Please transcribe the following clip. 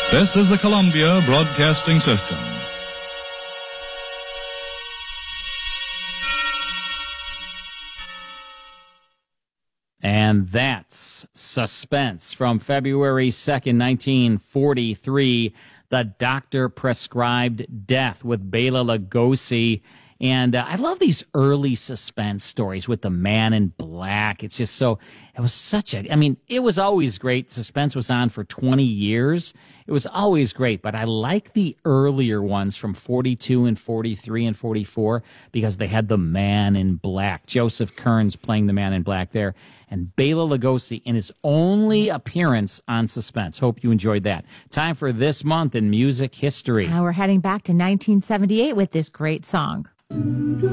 This is the Columbia Broadcasting System. And that's Suspense from February 2nd, 1943. The Doctor Prescribed Death with Bela Lugosi. And I love these early suspense stories with the Man in Black. It's just so, it was such a, I mean, it was always great. Suspense was on for 20 years. It was always great, but I like the earlier ones from 42 and 43 and 44 because they had the Man in Black. Joseph Kearns playing the Man in Black there. And Bela Lugosi in his only appearance on Suspense. Hope you enjoyed that. Time for This Month in Music History. Now we're heading back to 1978 with this great song.